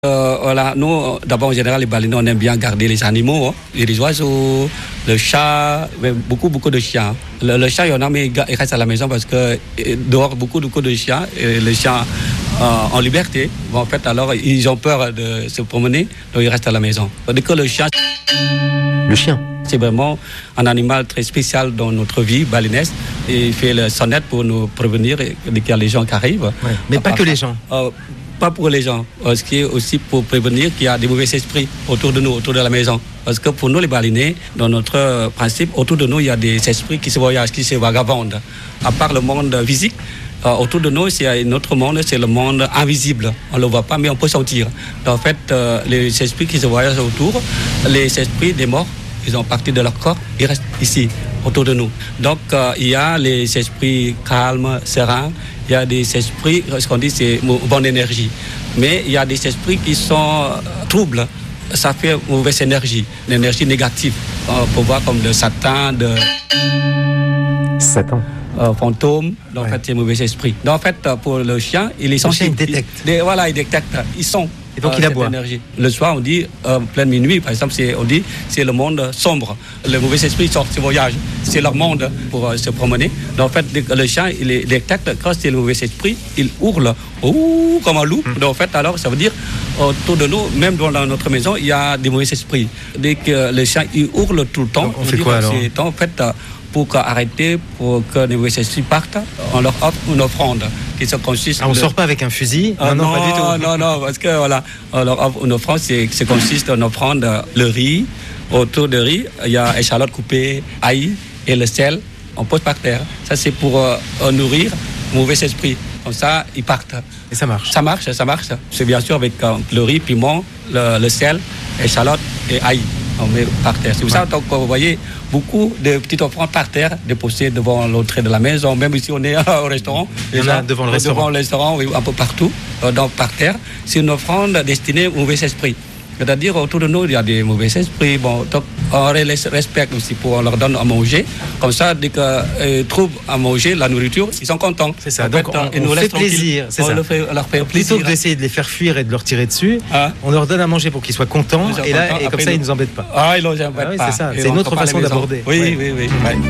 Voilà, nous, d'abord, en général, les baleiniers, on aime bien garder les animaux, hein. Les oiseaux, le chat, beaucoup de chiens. Le chat, il y en a, mais il reste à la maison parce que dehors, beaucoup de chiens, et les chiens en liberté. Bon, en fait, alors, ils ont peur de se promener, donc ils restent à la maison. Tandis que le chien, c'est vraiment un animal très spécial dans notre vie baleinesque. Et il fait le sonnette pour nous prévenir dès qu'il y a les gens qui arrivent. Ouais, mais pas que les gens. Pas pour les gens, ce qui est aussi pour prévenir qu'il y a des mauvais esprits autour de nous, autour de la maison. Parce que pour nous, les baleiniers, dans notre principe, autour de nous, il y a des esprits qui se voyagent, qui se vagabondent. À part le monde physique, autour de nous, c'est un autre monde, c'est le monde invisible. On ne le voit pas, mais on peut sentir. En fait, les esprits qui se voyagent autour, les esprits des morts, ils ont parti de leur corps, ils restent ici, autour de nous. Donc, il y a les esprits calmes, sereins. Il y a des esprits, ce qu'on dit, c'est bonne énergie. Mais il y a des esprits qui sont troubles. Ça fait mauvaise énergie, l'énergie négative. On peut voir comme le Satan, fantôme. Donc, en fait, c'est mauvais esprit. Donc, en fait, pour le chien, il est sensible. Le chien, il détecte. Voilà, il détecte. Ils sont. Et donc, il aboie. Énergie. Le soir, on dit, pleine minuit, par exemple, on dit, c'est le monde sombre. Le mauvais esprit sort, se voyage. C'est leur monde pour se promener. Donc, en fait, le chien, il détecte, quand c'est le mauvais esprit, il hurle, ouh, comme un loup. Donc, en fait, alors, ça veut dire, autour de nous, même dans notre maison, il y a des mauvais esprits. Dès que le chien, il hurle tout le temps. Donc, on fait quoi alors? En fait, pour arrêter, pour que les mauvais esprits partent, on leur offre une offrande qui se consiste. On ne sort pas avec un fusil? Non, pas du tout. Non, parce que voilà, on leur offre une offrande qui consiste en offrande le riz. Autour de riz, il y a échalote coupée, ail et le sel. On pose par terre. Ça, c'est pour nourrir le mauvais esprit. Comme ça, ils partent. Et ça marche? Ça marche. C'est bien sûr avec le riz, piment, le sel, échalote et ail. On met par terre. C'est pour ça que vous voyez beaucoup de petites offrandes par terre déposées devant l'entrée de la maison. Même ici, on est au restaurant. Il y en a devant le restaurant. Devant le restaurant, oui, un peu partout, par terre. C'est une offrande destinée aux mauvais esprits. C'est-à-dire, autour de nous, il y a des mauvais esprits. Bon, donc, on les respecte aussi, on leur donne à manger. Comme ça, dès qu'ils trouvent à manger, la nourriture, ils sont contents. C'est ça. Donc, on fait plaisir. C'est ça. On leur fait plaisir. Plutôt que d'essayer de les faire fuir et de leur tirer dessus, on leur donne à manger pour qu'ils soient contents. Et comme ça, ils ne nous embêtent pas. Ils ne nous embêtent pas. C'est ça. C'est une autre façon d'aborder. Oui.